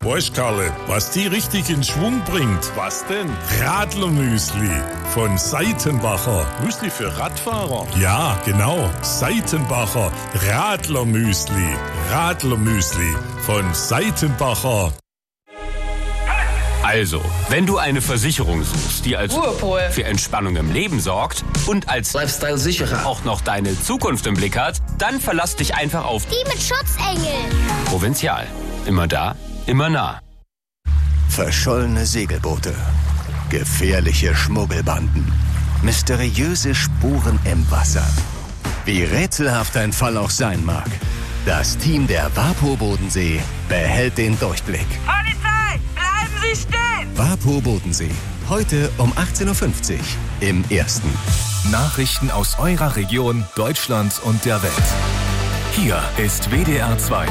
Weißt, Karle, was die richtig in Schwung bringt? Was denn? Radlermüsli von Seitenbacher. Müsli für Radfahrer? Ja, genau. Seitenbacher Radlermüsli. Radlermüsli von Seitenbacher. Also, wenn du eine Versicherung suchst, die als Ruhepol für Entspannung im Leben sorgt und als Lifestyle-Sicherer auch noch deine Zukunft im Blick hat, dann verlass dich einfach auf die mit Schutzengel. Provinzial. Immer da, immer nah. Verschollene Segelboote, gefährliche Schmuggelbanden, mysteriöse Spuren im Wasser. Wie rätselhaft ein Fall auch sein mag, das Team der WaPo Bodensee behält den Durchblick. Polizei, bleiben Sie stehen! WaPo Bodensee, heute um 18.50 Uhr im Ersten. Nachrichten aus eurer Region, Deutschland und der Welt. Hier ist WDR 2.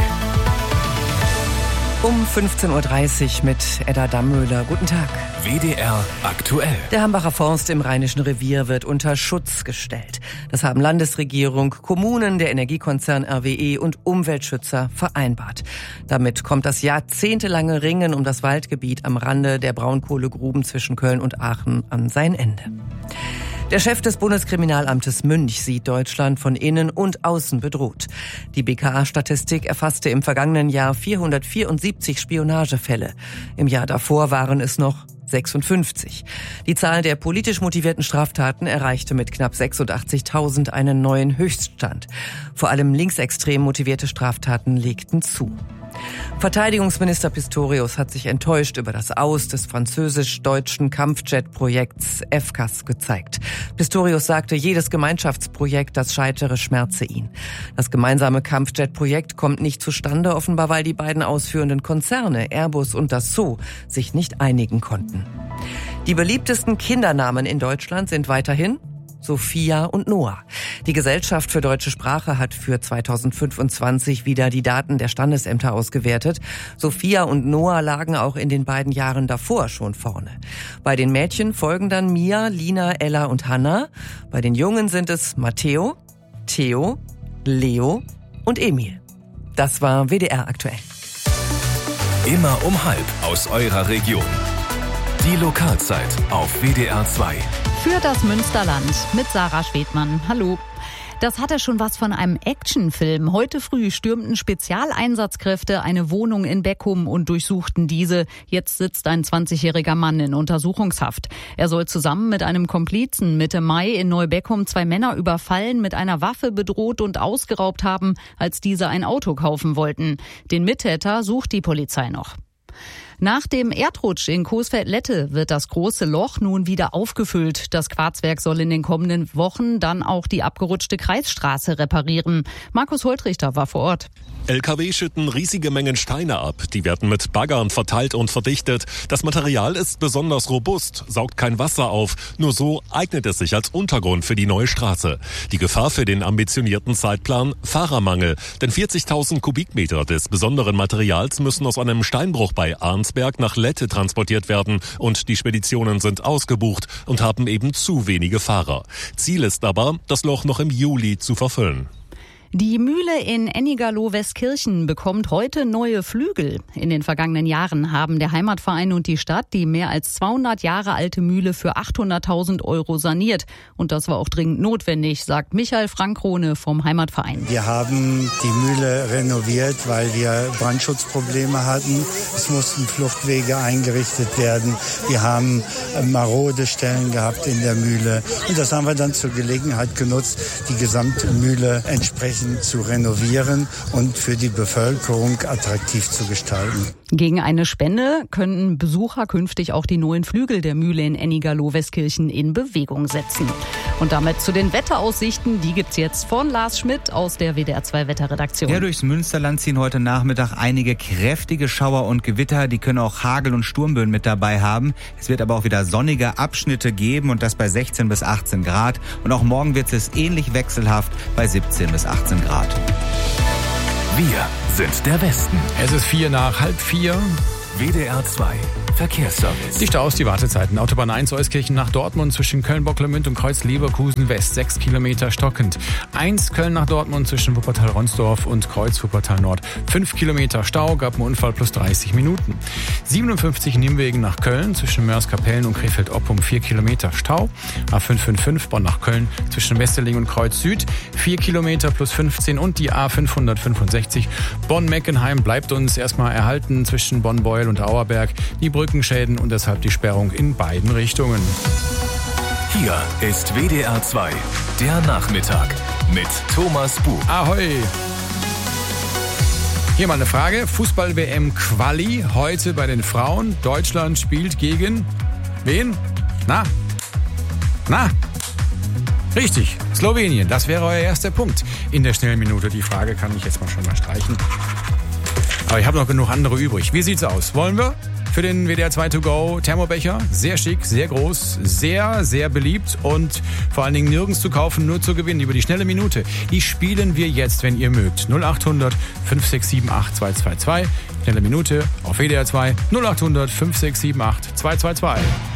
Um 15.30 Uhr mit Edda Dammöhler. Guten Tag. WDR aktuell. Der Hambacher Forst im Rheinischen Revier wird unter Schutz gestellt. Das haben Landesregierung, Kommunen, der Energiekonzern RWE und Umweltschützer vereinbart. Damit kommt das jahrzehntelange Ringen um das Waldgebiet am Rande der Braunkohlegruben zwischen Köln und Aachen an sein Ende. Der Chef des Bundeskriminalamtes Münch sieht Deutschland von innen und außen bedroht. Die BKA-Statistik erfasste im vergangenen Jahr 474 Spionagefälle. Im Jahr davor waren es noch 56. Die Zahl der politisch motivierten Straftaten erreichte mit knapp 86.000 einen neuen Höchststand. Vor allem linksextrem motivierte Straftaten legten zu. Verteidigungsminister Pistorius hat sich enttäuscht über das Aus des französisch-deutschen Kampfjet-Projekts FCAS gezeigt. Pistorius sagte, jedes Gemeinschaftsprojekt, das scheitere, schmerze ihn. Das gemeinsame Kampfjet-Projekt kommt nicht zustande, offenbar weil die beiden ausführenden Konzerne, Airbus und Dassault, sich nicht einigen konnten. Die beliebtesten Kindernamen in Deutschland sind weiterhin Sophia und Noah. Die Gesellschaft für deutsche Sprache hat für 2025 wieder die Daten der Standesämter ausgewertet. Sophia und Noah lagen auch in den beiden Jahren davor schon vorne. Bei den Mädchen folgen dann Mia, Lina, Ella und Hannah. Bei den Jungen sind es Matteo, Theo, Leo und Emil. Das war WDR aktuell. Immer um 12:30 aus eurer Region. Die Lokalzeit auf WDR 2. Für das Münsterland mit Sarah Schwedmann. Hallo. Das hatte schon was von einem Actionfilm. Heute früh stürmten Spezialeinsatzkräfte eine Wohnung in Beckum und durchsuchten diese. Jetzt sitzt ein 20-jähriger Mann in Untersuchungshaft. Er soll zusammen mit einem Komplizen Mitte Mai in Neubeckum 2 Männer überfallen, mit einer Waffe bedroht und ausgeraubt haben, als diese ein Auto kaufen wollten. Den Mittäter sucht die Polizei noch. Nach dem Erdrutsch in Coesfeld-Lette wird das große Loch nun wieder aufgefüllt. Das Quarzwerk soll in den kommenden Wochen dann auch die abgerutschte Kreisstraße reparieren. Markus Holtrichter war vor Ort. LKW schütten riesige Mengen Steine ab. Die werden mit Baggern verteilt und verdichtet. Das Material ist besonders robust, saugt kein Wasser auf. Nur so eignet es sich als Untergrund für die neue Straße. Die Gefahr für den ambitionierten Zeitplan? Fahrermangel. Denn 40.000 Kubikmeter des besonderen Materials müssen aus einem Steinbruch bei Arnsberg nach Lette transportiert werden. Und die Speditionen sind ausgebucht und haben eben zu wenige Fahrer. Ziel ist aber, das Loch noch im Juli zu verfüllen. Die Mühle in Ennigerloh-Westkirchen bekommt heute neue Flügel. In den vergangenen Jahren haben der Heimatverein und die Stadt die mehr als 200 Jahre alte Mühle für 800.000 € saniert. Und das war auch dringend notwendig, sagt Michael Frankrone vom Heimatverein. Wir haben die Mühle renoviert, weil wir Brandschutzprobleme hatten. Es mussten Fluchtwege eingerichtet werden. Wir haben marode Stellen gehabt in der Mühle. Und das haben wir dann zur Gelegenheit genutzt, die gesamte Mühle entsprechend zu renovieren und für die Bevölkerung attraktiv zu gestalten. Gegen eine Spende können Besucher künftig auch die neuen Flügel der Mühle in Ennigerloh-Westkirchen in Bewegung setzen. Und damit zu den Wetteraussichten, die gibt's jetzt von Lars Schmidt aus der WDR 2 Wetterredaktion. Ja, durchs Münsterland ziehen heute Nachmittag einige kräftige Schauer und Gewitter. Die können auch Hagel- und Sturmböen mit dabei haben. Es wird aber auch wieder sonnige Abschnitte geben und das bei 16 bis 18 Grad. Und auch morgen wird es ähnlich wechselhaft bei 17 bis 18 Grad. Wir sind der Westen. Es ist 3:04. WDR 2 Verkehrsservice. Die Staus, die Wartezeiten. Autobahn 1 Euskirchen nach Dortmund zwischen Köln-Bocklemünd und Kreuz Leverkusen West 6 Kilometer stockend. 1 Köln nach Dortmund zwischen Wuppertal-Ronsdorf und Kreuz Wuppertal Nord 5 Kilometer Stau, gab einen Unfall plus 30 Minuten. 57 Nimwegen nach Köln zwischen Mörs-Kapellen und Krefeld-Oppum 4 Kilometer Stau. A555 Bonn nach Köln zwischen Westerling und Kreuz Süd 4 Kilometer plus 15 und die A565 Bonn-Meckenheim bleibt uns erstmal erhalten zwischen Bonn-Beuel und Auerberg. Die Brückenschäden und deshalb die Sperrung in beiden Richtungen. Hier ist WDR 2, der Nachmittag mit Thomas Buch. Ahoi! Hier mal eine Frage. Fußball-WM-Quali heute bei den Frauen. Deutschland spielt gegen wen? Na? Richtig, Slowenien. Das wäre euer erster Punkt in der schnellen Minute. Die Frage kann ich jetzt mal schon mal streichen. Aber ich habe noch genug andere übrig. Wie sieht's aus? Wollen wir? Für den WDR 2 To Go Thermobecher. Sehr schick, sehr groß, sehr, sehr beliebt und vor allen Dingen nirgends zu kaufen, nur zu gewinnen über die schnelle Minute. Die spielen wir jetzt, wenn ihr mögt. 0800 5678 222. Schnelle Minute auf WDR 2 0800 5678 222.